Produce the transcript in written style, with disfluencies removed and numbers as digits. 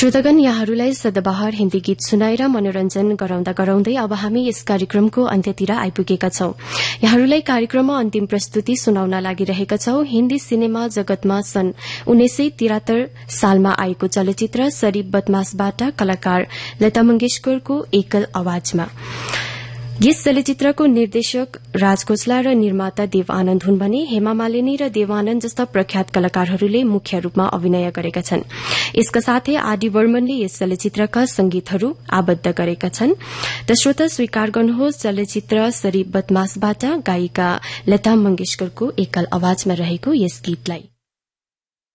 श्रोतागण, यहाँहरूलाई सदाबहार हिन्दी गीत सुनाएर मनोरञ्जन गराउँदा गराउँदै अब हामी यस कार्यक्रमको अन्त्यतिर आइपुगेका छौं। यहाँहरूलाई कार्यक्रममा अन्तिम प्रस्तुति सुनाउन लागिरहेका छौं। हिन्दी सिनेमा जगतमा सन् 1973 सालमा आएको चलचित्र शरीफ बदमाशबाट कलाकार लता मंगेशकरको एकल आवाजमा। यस चलचित्रको निर्देशक राज खोसला र निर्माता देव आनन्द हुन् भने हेमा मालिनी र देव आनन्द जस्ता प्रख्यात कलाकारहरूले मुख्य रूपमा अभिनय गरेका छन्। यसका साथै आदि वर्मनले यस चलचित्रका संगीतहरू आबद्ध गरेका छन्। त श्रोता, स्वीकार गर्नुहोस्, चलचित्र शरीफ बदमाशबाट गायिका लता मंगेशकरको एकल आवाजमा रहेको यस गीतलाई।